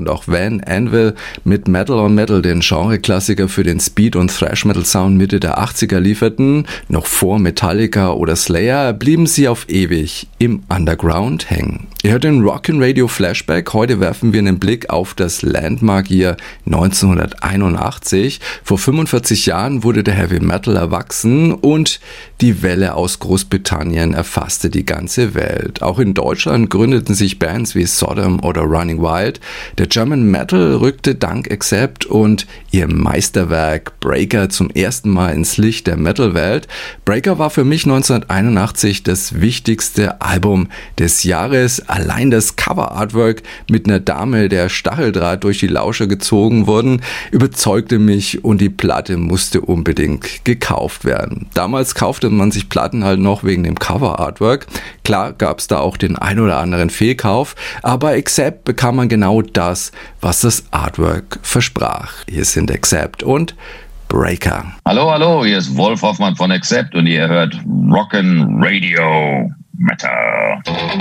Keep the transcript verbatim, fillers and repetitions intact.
und auch Van Anvil mit Metal on Metal den Genreklassiker für den Speed- und Thrash-Metal-Sound Mitte der achtziger lieferten, noch vor Metallica oder Slayer, blieben sie auf ewig im Underground hängen. Ihr hört den Rockin' Radio Flashback. Heute werfen wir einen Blick auf das Landmark Year neunzehnhunderteinundachtzig. Vor fünfundvierzig Jahren wurde der Heavy Metal erwachsen und die Welle aus Großbritannien erfasste die ganze Welt. Auch in Deutschland gründeten sich Bands wie Sodom oder Running Wild. Der German Metal rückte dank Accept und ihrem Meisterwerk Breaker zum ersten Mal ins Licht der Metal-Welt. Breaker war für mich neunzehnhunderteinundachtzig das wichtigste Album des Jahres. Allein das Cover-Artwork mit einer Dame, der Stacheldraht durch die Lauscher gezogen wurden, überzeugte mich und die Platte musste unbedingt gekauft werden. Damals kaufte man sich Platten halt noch wegen dem Cover-Artwork. Klar gab es da auch den ein oder anderen Fehlkauf, aber Accept bekam man genau das, was das Artwork versprach. Hier sind Accept und Breaker. Hallo, hallo, hier ist Wolf Hoffmann von Accept und ihr hört Rockin' Radio Metal.